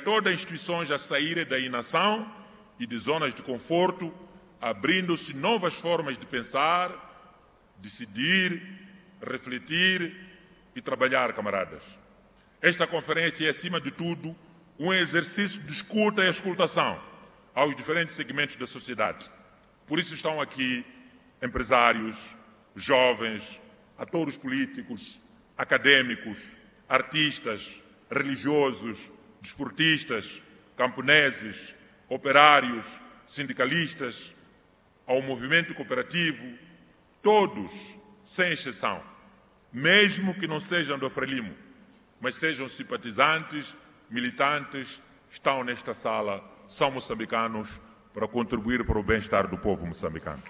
todas as instituições a saírem da inação e de zonas de conforto, abrindo-se novas formas de pensar, decidir, refletir e trabalhar, camaradas. Esta conferência é, acima de tudo, um exercício de escuta e escutação aos diferentes segmentos da sociedade. Por isso estão aqui empresários, jovens, atores políticos, acadêmicos, artistas, religiosos, desportistas, camponeses, operários, sindicalistas, ao movimento cooperativo, todos, sem exceção, mesmo que não sejam do Frelimo, mas sejam simpatizantes, militantes, estão nesta sala, são moçambicanos, para contribuir para o bem-estar do povo moçambicano.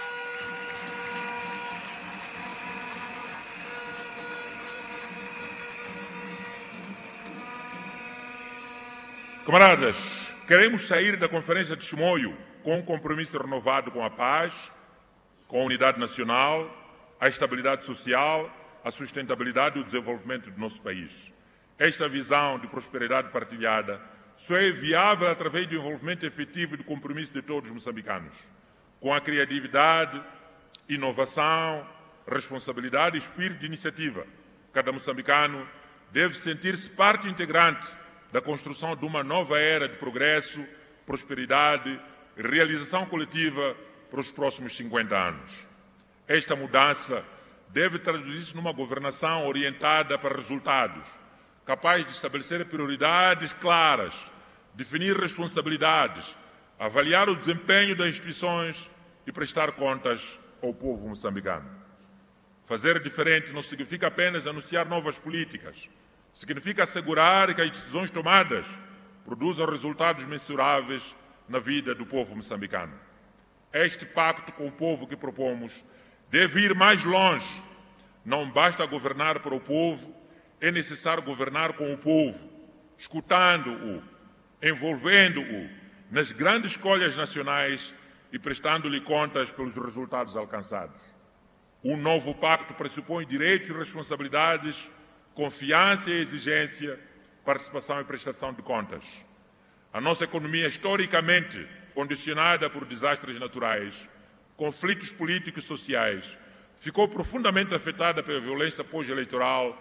Camaradas, queremos sair da Conferência de Chimoio com um compromisso renovado com a paz, com a unidade nacional, a estabilidade social, a sustentabilidade e o desenvolvimento do nosso país. Esta visão de prosperidade partilhada só é viável através do envolvimento efetivo e do compromisso de todos os moçambicanos, com a criatividade, inovação, responsabilidade e espírito de iniciativa. Cada moçambicano deve sentir-se parte integrante da construção de uma nova era de progresso, prosperidade e realização coletiva para os próximos 50 anos. Esta mudança deve traduzir-se numa governação orientada para resultados, capaz de estabelecer prioridades claras, definir responsabilidades, avaliar o desempenho das instituições e prestar contas ao povo moçambicano. Fazer diferente não significa apenas anunciar novas políticas, significa assegurar que as decisões tomadas produzam resultados mensuráveis na vida do povo moçambicano. Este pacto com o povo que propomos deve ir mais longe. Não basta governar para o povo, é necessário governar com o povo, escutando-o, envolvendo-o nas grandes escolhas nacionais e prestando-lhe contas pelos resultados alcançados. Um novo pacto pressupõe direitos e responsabilidades, confiança e exigência, participação e prestação de contas. A nossa economia, historicamente condicionada por desastres naturais, conflitos políticos e sociais, ficou profundamente afetada pela violência pós-eleitoral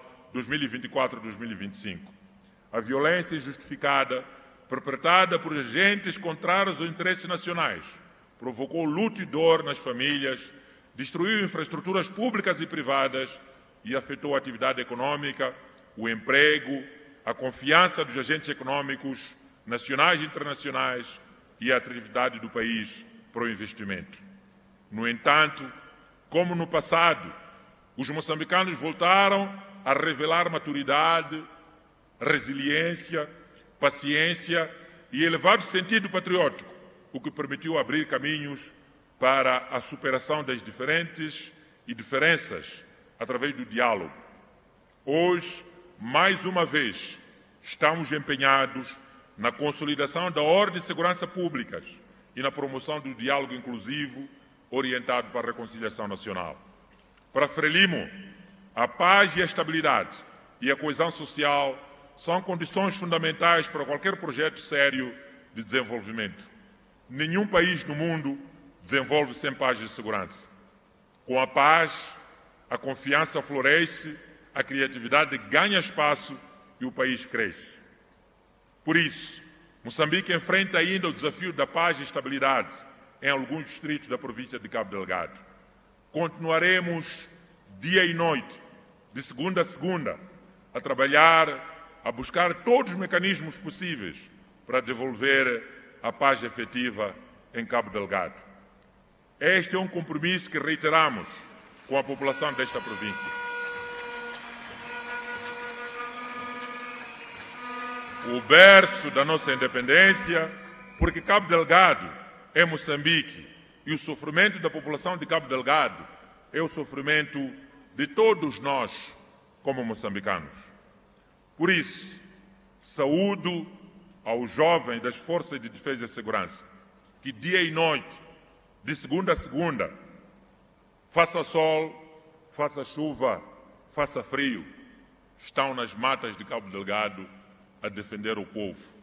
2024-2025. A violência injustificada, perpetrada por agentes contrários aos interesses nacionais, provocou luto e dor nas famílias, destruiu infraestruturas públicas e privadas e afetou a atividade econômica, o emprego, a confiança dos agentes econômicos nacionais e internacionais e a atividade do país para o investimento. No entanto, como no passado, os moçambicanos voltaram a revelar maturidade, resiliência, paciência e elevado sentido patriótico, o que permitiu abrir caminhos para a superação das diferentes e diferenças através do diálogo. Hoje, mais uma vez, estamos empenhados na consolidação da ordem de segurança públicas e na promoção do diálogo inclusivo orientado para a reconciliação nacional. Para Frelimo, a paz e a estabilidade e a coesão social são condições fundamentais para qualquer projeto sério de desenvolvimento. Nenhum país no mundo desenvolve sem paz e segurança. Com a paz, a confiança floresce, a criatividade ganha espaço e o país cresce. Por isso, Moçambique enfrenta ainda o desafio da paz e estabilidade em alguns distritos da província de Cabo Delgado. Continuaremos dia e noite, de segunda a segunda, a trabalhar, a buscar todos os mecanismos possíveis para devolver a paz efetiva em Cabo Delgado. Este é um compromisso que reiteramos com a população desta província. O berço da nossa independência, porque Cabo Delgado é Moçambique e o sofrimento da população de Cabo Delgado é o sofrimento de todos nós como moçambicanos. Por isso, saúdo aos jovens das Forças de Defesa e Segurança que dia e noite, de segunda a segunda, faça sol, faça chuva, faça frio, estão nas matas de Cabo Delgado a defender o povo.